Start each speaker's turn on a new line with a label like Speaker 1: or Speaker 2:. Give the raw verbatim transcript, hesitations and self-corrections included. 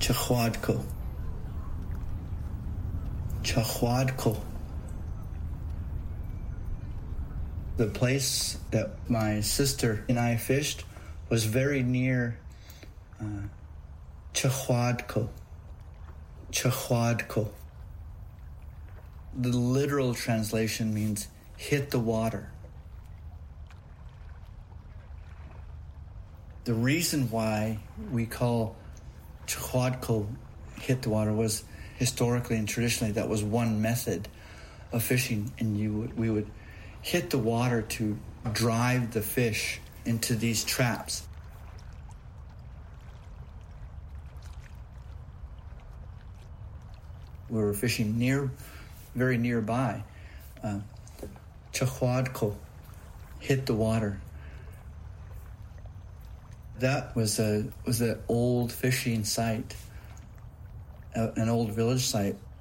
Speaker 1: Chahuadco. Chahuadco. The place that my sister and I fished was very near uh, Chahuadco. Chahuadco. The literal translation means hit the water. The reason why we call Chahuadco hit the water was historically and traditionally that was one method of fishing, and you would, we would hit the water to drive the fish into these traps. We were fishing near, very nearby. Uh, Chahuadco hit the water. That was a was an old fishing site, a, an old village site.